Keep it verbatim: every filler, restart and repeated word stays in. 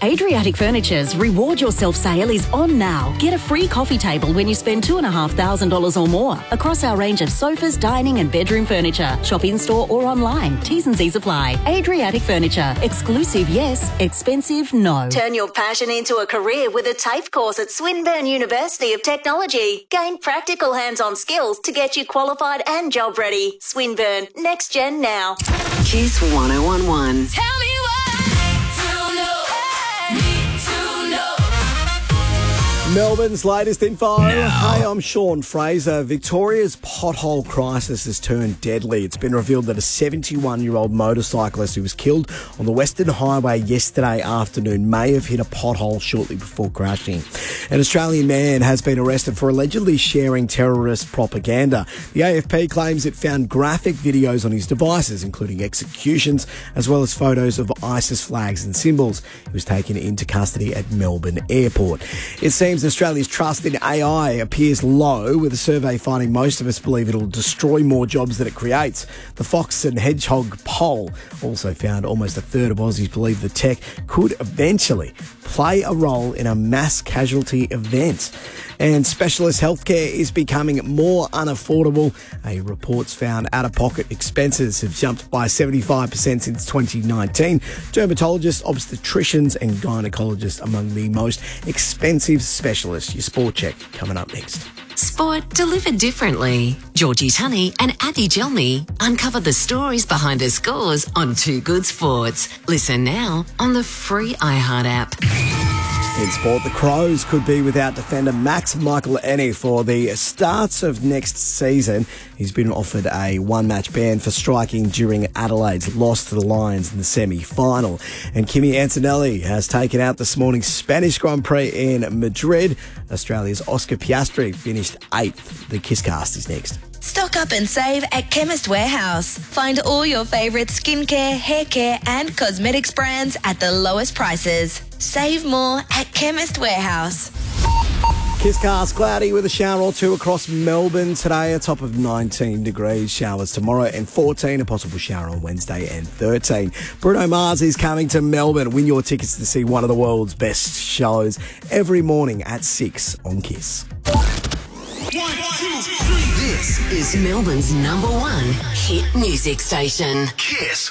Adriatic Furniture's Reward Yourself sale is on now. Get a free coffee table when you spend two thousand five hundred dollars or more across our range of sofas, dining and bedroom furniture. Shop in-store or online. T's and C's apply. Adriatic Furniture. Exclusive, yes. Expensive, no. Turn your passion into a career with a TAFE course at Swinburne University of Technology. Gain practical hands-on skills to get you qualified and job ready. Swinburne. Next gen now. Kiss one oh one one. Tell me what to know. Need to know. Melbourne's latest info. Now. Hey, I'm Sean Fraser. Victoria's pothole crisis has turned deadly. It's been revealed that a seventy-one-year-old motorcyclist who was killed on the Western Highway yesterday afternoon may have hit a pothole shortly before crashing. An Australian man has been arrested for allegedly sharing terrorist propaganda. The A F P claims it found graphic videos on his devices, including executions, as well as photos of ISIS flags and symbols. He was taken into custody at Melbourne Airport. It seems Australia's trust in A I appears low, with a survey finding most of us believe it'll destroy more jobs than it creates. The Fox and Hedgehog poll also found almost a third of Aussies believe the tech could eventually play a role in a mass casualty event. And specialist healthcare is becoming more unaffordable. A report's found out-of-pocket expenses have jumped by seventy-five percent since twenty nineteen. Dermatologists, obstetricians and gynecologists among the most expensive specialists. Your sport check coming up next. Sport delivered differently. Georgie Tunney and Addy Gelmi uncover the stories behind the scores on Two Good Sports. Listen now on the free iHeart app. In sport, the Crows could be without defender Max Michael-Ennie for the starts of next season. He's been offered a one-match ban for striking during Adelaide's loss to the Lions in the semi-final. And Kimi Antonelli has taken out this morning's Spanish Grand Prix in Madrid. Australia's Oscar Piastri finished eighth. The Kisscast is next. Stock up and save at Chemist Warehouse. Find all your favourite skincare, hair care and cosmetics brands at the lowest prices. Save more at Chemist Warehouse. Kisscast, cloudy with a shower or two across Melbourne today, a top of nineteen degrees. Showers tomorrow and fourteen, a possible shower on Wednesday and thirteen. Bruno Mars is coming to Melbourne. Win your tickets to see one of the world's best shows every morning at six on Kiss. One, two, three. This is Melbourne's number one hit music station. Kiss